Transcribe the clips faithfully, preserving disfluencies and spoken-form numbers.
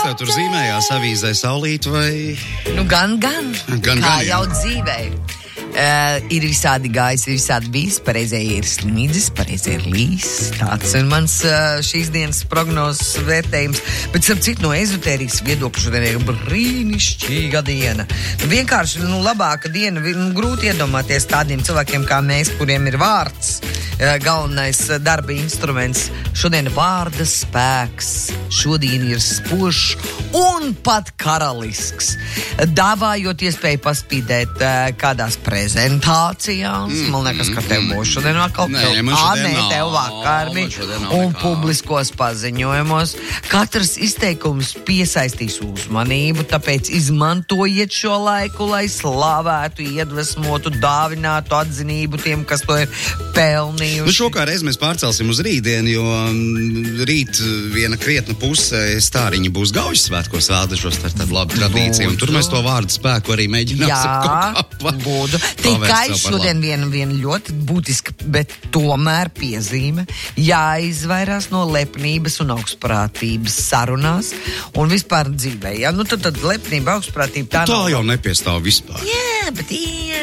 tev tur zīmējās avīzē saulīt vai? Nu, gan, gan. gan Kā gan, jau dzīvē. Uh, ir visādi gājis, ir visādi bijis, pareizē ir slīdzis, pareizē ir līs. Tāds ir mans uh, šīs dienas prognozes vērtējums. Bet, starp citu, no ezotērijas viedokļa šodien ir brīnišķīga diena. Nu, vienkārši, nu, labāka diena, nu, grūti iedomāties tādiem cilvēkiem kā mēs, kuriem ir vārds, uh, galvenais uh, darba instruments. Šodien vārda spēks, šodien ir spožs un pat karalisks. Dāvājot iespēju paspīdēt uh, kādās prezentācijās. Mm, man liekas, ka tev būs šodien atkal nē, man šodien nav. Tev vakarni nav un nekā. publiskos paziņojumos. Katrs izteikums piesaistīs uzmanību, tāpēc izmantojiet šo laiku, lai slavētu, iedvesmotu, dāvinātu atzinību tiem, kas to ir pelnījuši. Nu, šo kā reiz mēs pārcelsim uz rītdienu, jo mm, rīt viena krietna puse stāriņa būs Gaujas svētkos Vēldežos, tā ir tāda laba tradīcija, un tur mēs to vārdu spēku arī mēģināsim kaut kā būdu. Tikai šodien viena, viena ļoti būtiska, bet tomēr piezīme. Jāizvairās no lepnības un augstprātības sarunās un vispār dzīvē. Ja? Nu, tad, tad lepnība, augstprātība tā, tā nav. jau nepiestāv vispār. Jā, bet jā.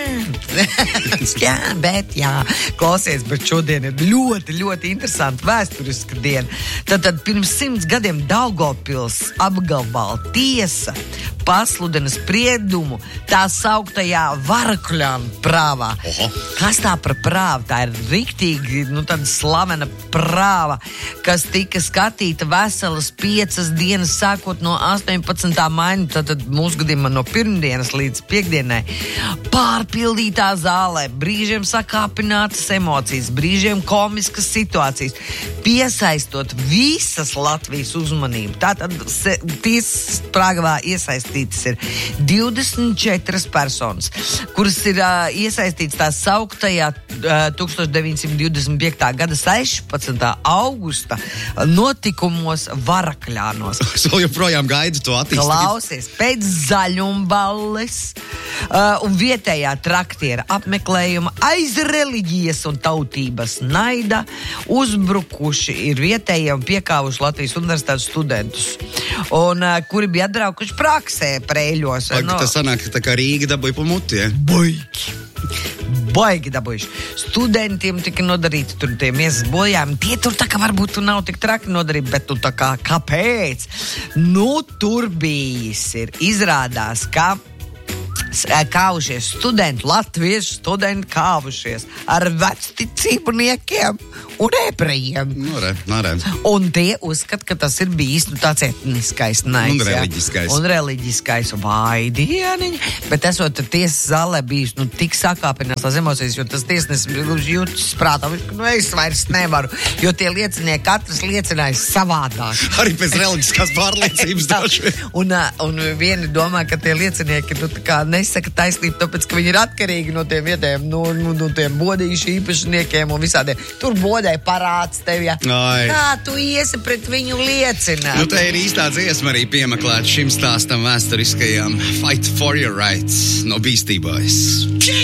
jā, bet jā. Klausies, bet šodien ir ļoti, ļoti interesanta vēsturiska diena. Tad, tad pirms simts gadiem Daugavpils apgabala tiesa pasludina spriedumu tā sauktajā Varakļānu prāvā. Oho. Kas tā par prāvu? Tā ir riktīgi, nu, tāda slavena prāva, kas tika skatīta veselas piecas dienas, sākot no astoņpadsmitā maija, tad, tad mūsu gadījumā no pirmdienas līdz piekdienai. Pārpildītā zālē, brīžiem sakāpinātas emocijas, brīžiem komiskas situācijas, piesaistot visas Latvijas uzmanību. Tātad tiesas prāgavā iesaistītas ir divdesmit četras personas, kuras ir uh, iesaistīts tā sauktajā uh, tūkstoš deviņsimt divdesmit piekta gada sešpadsmitā augusta notikumos Varakļānos. Es vēl joprojām gaidu to attīstību. Klausies, pēc zaļumballes uh, un vietējā traktiera apmeklējuma aiz reliģijas un tautības naida uzbrukuši ir vietējie un piekāvuši Latvijas universitātes studentus, un uh, kuri bija atbraukuši praksē prēļos. Pag, no... Tas sanāk, ka tā kā Rīga dabūja pa muti, ja? Baigi. Baigi dabūjuši. Studentiem tika nodarīti tur tie miesas bojājumi. Tie tur tā kā varbūt tu nav tik traki nodarīti, bet tu tā kā kāpēc? Nu, tur bijis ir. Izrādās, ka kāvušies studenti, latviešu studenti kāvušies ar vecticībniekiem un ebrejiem. Nu, re, nā, re. Un tie uzskata, ka tas ir bijis nu, tāds etniskais naids. Un reliģiskais. Un reliģiskais vai dieniņi. Bet esot tiesas zālē bijis nu, tik sakāpinās tās emocijas, jo tas tiesnesis jūtas prātā, ka nu, es vairs nevaru, jo tie liecinieki katrs liecināja savādāk. Arī pēc reliģiskās pārliecības daži. un, un vieni domā, ka tie liecinieki nu, tā kā nesaka taisnību, tāpēc, ka viņi ir atkarīgi no tiem vietējiem, no, no, no tiem bodīšu īpašniekiem un visādiem. Tur bodēja parāds tev, ja. Ai. Kā tu iesi pret viņu liecināt? Nu, te ir īstā dziesma arī piemeklēta šim stāstam vēsturiskajam Fight for your rights no Beastie Boys.